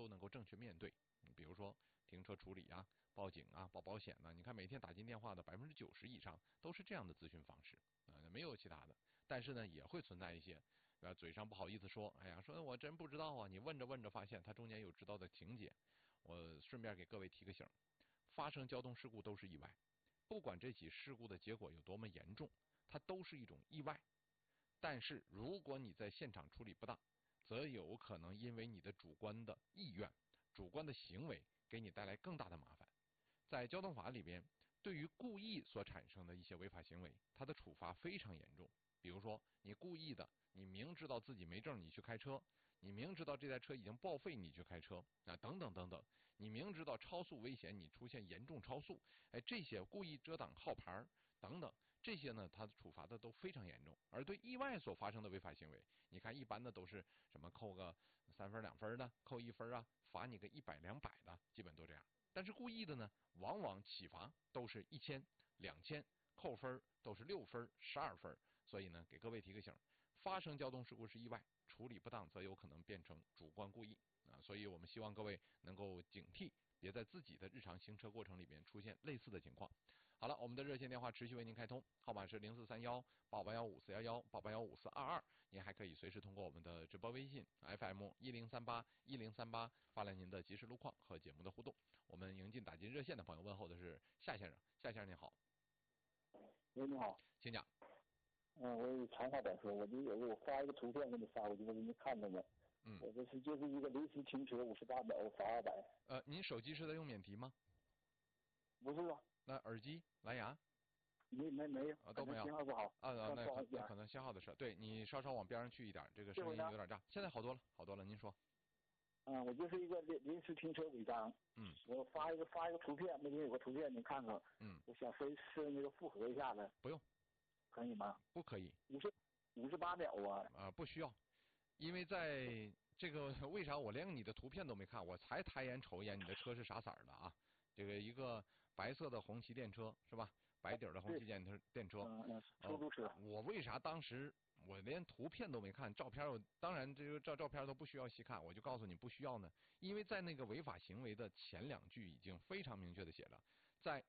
都能够正确面对。比如说停车处理啊、报警啊、保保险呢，你看每天打进电话的90%以上都是这样的咨询方式没有其他的。但是呢，也会存在一些嘴上不好意思说，哎呀，说我真不知道啊。你问着问着发现它中间有知道的情节。我顺便给各位提个醒，发生交通事故都是意外，不管这起事故的结果有多么严重，它都是一种意外。但是如果你在现场处理不当，则有可能因为你的主观的意愿、主观的行为给你带来更大的麻烦。在交通法里边，对于故意所产生的一些违法行为，它的处罚非常严重。比如说你故意的，你明知道自己没证你去开车，你明知道这台车已经报废你去开车等等等等，你明知道超速危险你出现严重超速，这些故意遮挡号牌等等，这些呢它处罚的都非常严重。而对意外所发生的违法行为，你看一般的都是什么扣个3分2分的，扣1分啊，罚你个100、200的，基本都这样。但是故意的呢，往往起罚都是1000、2000，扣分都是6分、12分。所以呢，给各位提个醒，发生交通事故是意外，处理不当则有可能变成主观故意所以我们希望各位能够警惕，别在自己的日常行车过程里面出现类似的情况。好了，我们的热线电话持续为您开通，号码是043188154118815422，您还可以随时通过我们的直播微信 FM10381038发来您的即时路况和节目的互动。我们迎进打进热线的朋友问候的是夏先生，夏先生您好。 喂，你好， 请讲。 我有长话短说，我发一个图片给你发过去，我给你看着没？我这就是一个临时停车58秒，我罚200。 您手机是在用免提吗？ 不是啊。 那耳机、蓝牙？ 没有都没有。 信号不好那可能信号的事。对，你稍稍往边上去一点，这个声音有点炸。现在好多了，您说。 我就是一个临时停车违章。我发一个图片，那边有个图片，你看看。我想是那个复核一下子。 不用。 可以吗？ 不可以。 58秒啊。 不需要，因为在这个为啥我连你的图片都没看，我才抬眼瞅一眼你的车是啥色儿的啊？这个一个白色的红旗电车是吧？白底的红旗电车。 出租车。 我为啥当时我连图片都没看，照片当然这个照片都不需要细看，我就告诉你不需要呢，因为在那个违法行为的前2句已经非常明确的写了，在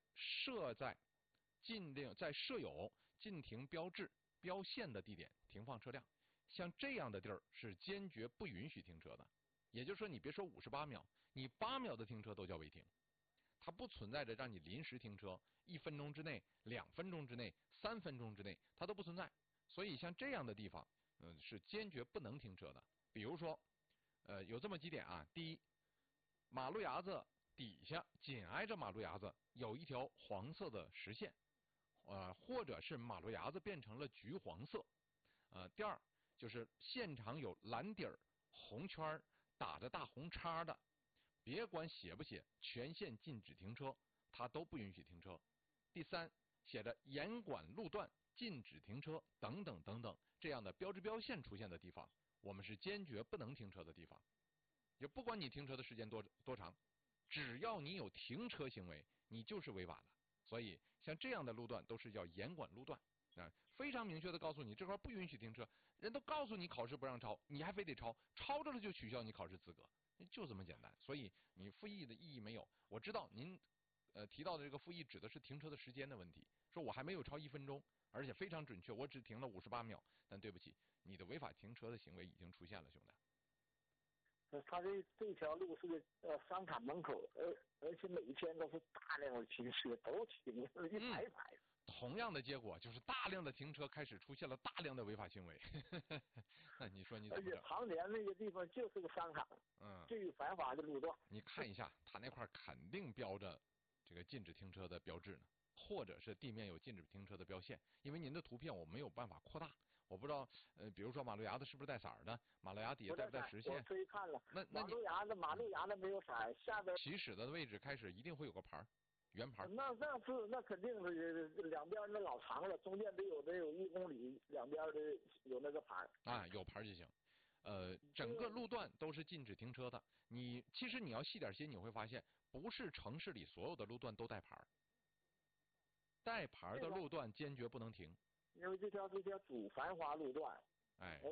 设有禁停标志标线的地点停放车辆，像这样的地儿是坚决不允许停车的。也就是说，你别说58秒，你8秒的停车都叫违停。它不存在着让你临时停车1分钟之内、2分钟之内、3分钟之内，它都不存在。所以像这样的地方，是坚决不能停车的。比如说，有这么几点啊。第一，马路牙子底下紧挨着马路牙子有一条黄色的实线。或者是马路牙子变成了橘黄色。第二就是现场有蓝底儿红圈打着大红叉的，别管写不写全线禁止停车，它都不允许停车。第三，写着严管路段禁止停车等等等等这样的标志标线出现的地方，我们是坚决不能停车的地方。就不管你停车的时间多长，只要你有停车行为，你就是违法的。所以像这样的路段都是叫严管路段非常明确的告诉你这块不允许停车，人都告诉你考试不让超，你还非得超着了就取消你考试资格，就这么简单。所以你复议的意义没有。我知道您提到的这个复议指的是停车的时间的问题，说我还没有超1分钟，而且非常准确，我只停了58秒。但对不起，你的违法停车的行为已经出现了，兄弟。 他这条路是商场门口，而且每天都是大量的停车，都停一排排。 同样的结果就是大量的停车开始出现了大量的违法行为。那你说你怎么整？ 而且旁边那个地方就是个商场，最繁华的路段。 你看一下，他那块肯定标着这个禁止停车的标志呢，或者是地面有禁止停车的标线。因为您的图片我没有办法扩大，我不知道比如说马路牙子是不是带色儿的，马路牙底下带不带实线？ 我推看了， 那马路牙子没有色儿，下边起始的位置开始一定会有个牌，圆牌。 那肯定是两边那老长了，中间得有1公里，两边的有那个牌有牌就行。整个路段都是禁止停车的。其实你要细点心，你会发现不是城市里所有的路段都带牌，带牌的路段坚决不能停。 因为这条主繁华路段。